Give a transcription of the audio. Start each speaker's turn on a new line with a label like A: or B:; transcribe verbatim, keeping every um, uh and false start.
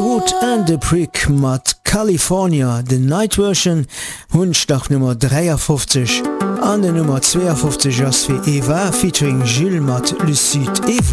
A: Wood and the Prick mat California, de Nightversion hunsch nach Nummer dreiundfünfzig, an der Nummer zweiundfünfzig ass fir Eva featuring Gilles mat Lucide Evo.